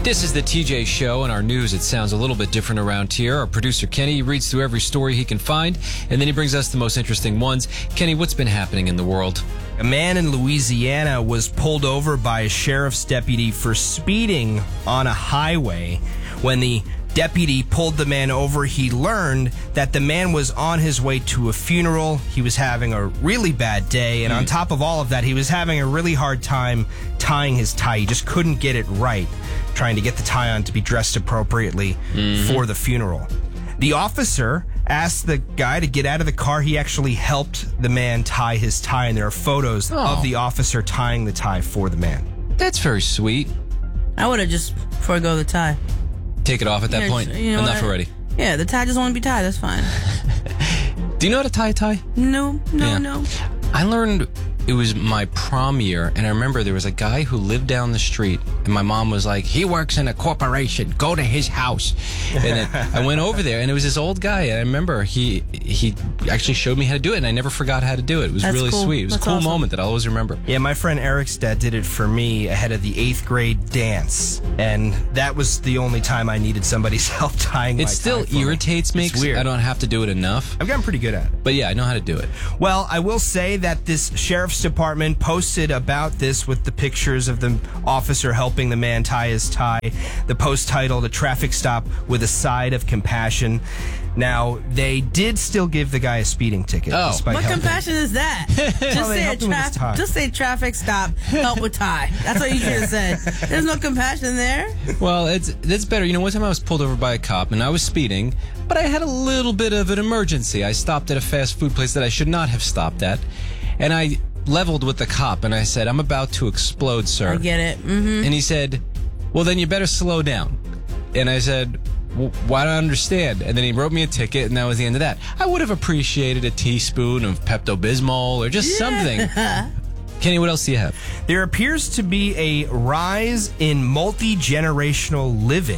This is the TJ Show, and our news, it sounds a little bit different around here. Our producer, Kenny, reads through every story he can find, and then he brings us the most interesting ones. Kenny, what's been happening in the world? A man in Louisiana was pulled over by a sheriff's deputy for speeding on a highway. When the deputy pulled the man over, he learned that the man was on his way to a funeral. He was having a really bad day, and on top of all of that, he was having a really hard time tying his tie. He just couldn't get it right, trying to get the tie on to be dressed appropriately for the funeral. The officer asked the guy to get out of the car. He actually helped the man tie his tie, and there are photos of the officer tying the tie for the man. That's very sweet. I would have just forego the tie. Take it off at that point. You know Enough what? already. Yeah, the tie just want to be tied. That's fine. Do you know how to tie a tie? No. I learned it was my prom year, and I remember there was a guy who lived down the street, and my mom was like, he works in a corporation, go to his house. And then I went over there, and it was this old guy, and I remember he actually showed me how to do it, and I never forgot how to do it. It was That's really cool. sweet. It was a That's cool awesome. moment that I'll always remember. Yeah, my friend Eric's dad did it for me ahead of the 8th grade dance, and that was the only time I needed somebody's help tying my It tie still for me. irritates me It's 'cause weird. I don't have to do it enough. I've gotten pretty good at it. But yeah, I know how to do it. Well, I will say that this sheriff's department posted about this with the pictures of the officer helping the man tie his tie. The post titled, "A Traffic Stop with a Side of Compassion." Now, they did still give the guy a speeding ticket. Oh. despite What helping. compassion is that? Well, they helped him with his tie. Just say traffic stop, help with tie. That's what you should have said. There's no compassion there. Well, that's better. You know, one time I was pulled over by a cop, and I was speeding, but I had a little bit of an emergency. I stopped at a fast food place that I should not have stopped at, and I leveled with the cop, and I said, "I'm about to explode, sir." I get it. Mm-hmm. And he said, "Well, then you better slow down." And I said, "Why don't I understand?" And then he wrote me a ticket, and that was the end of that. I would have appreciated a teaspoon of Pepto-Bismol or just something. Kenny, what else do you have? There appears to be a rise in multi-generational living.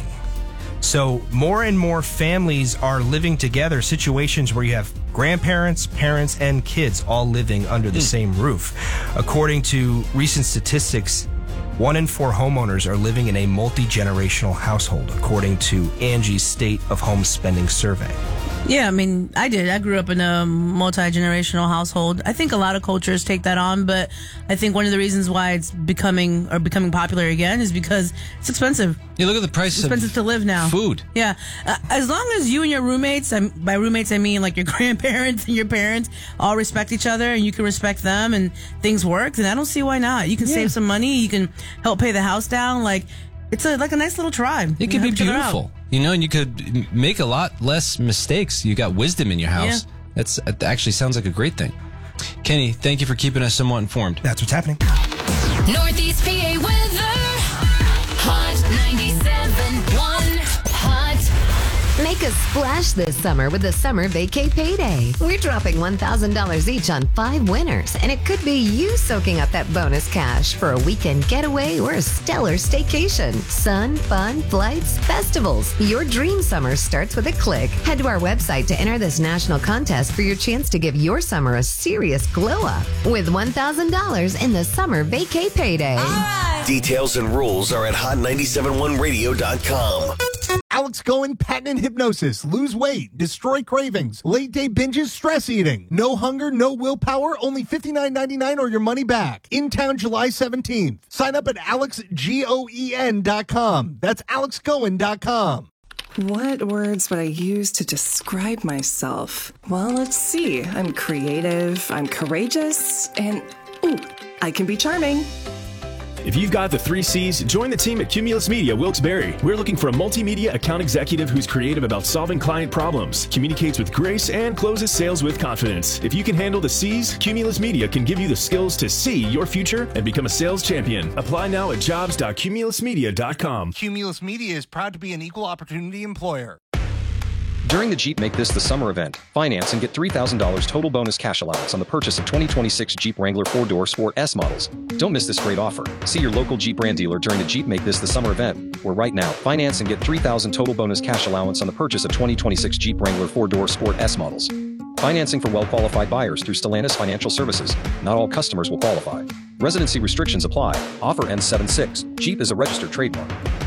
So more and more families are living together, situations where you have grandparents, parents, and kids all living under the same roof. According to recent statistics, 1 in 4 homeowners are living in a multi-generational household, according to Angie's State of Home Spending Survey. Yeah, I mean, I did. I grew up in a multi-generational household. I think a lot of cultures take that on, but I think one of the reasons why it's becoming popular again is because it's expensive. You look at the price It's expensive to live now. Food. Yeah. As long as you and your roommates, by roommates I mean like your grandparents and your parents, all respect each other and you can respect them and things work, then I don't see why not. You can save some money. You can help pay the house down. Like, it's like a nice little tribe. It You could be help each other out. beautiful, you know, and you could make a lot less mistakes. You got wisdom in your house. Yeah. That actually sounds like a great thing. Kenny, thank you for keeping us somewhat informed. That's what's happening. Northeast PA weather. Hot 97.1. Hot. Make a splash this summer with the Summer Vacay Payday. We're dropping $1,000 each on 5 winners, and it could be you soaking up that bonus cash for a weekend getaway or a stellar staycation. Sun, fun, flights, festivals. Your dream summer starts with a click. Head to our website to enter this national contest for your chance to give your summer a serious glow up with $1,000 in the Summer Vacay Payday. Details and rules are at hot971radio.com. Alex Goen, patent and hypnosis, lose weight, destroy cravings, late day binges, stress eating, no hunger, no willpower, only $59.99 or your money back. In town July 17th. Sign up at alexgoen.com. That's alexgoen.com. What words would I use to describe myself? Well, let's see. I'm creative, I'm courageous, and ooh, I can be charming. If you've got the 3 C's, join the team at Cumulus Media Wilkes-Barre. We're looking for a multimedia account executive who's creative about solving client problems, communicates with grace, and closes sales with confidence. If you can handle the C's, Cumulus Media can give you the skills to see your future and become a sales champion. Apply now at jobs.cumulusmedia.com. Cumulus Media is proud to be an equal opportunity employer. During the Jeep Make This the Summer event, finance and get $3,000 total bonus cash allowance on the purchase of 2026 Jeep Wrangler 4-Door Sport S models. Don't miss this great offer. See your local Jeep brand dealer during the Jeep Make This the Summer event, where right now, finance and get $3,000 total bonus cash allowance on the purchase of 2026 Jeep Wrangler 4-Door Sport S models. Financing for well-qualified buyers through Stellantis Financial Services. Not all customers will qualify. Residency restrictions apply. Offer ends 7/6. Jeep is a registered trademark.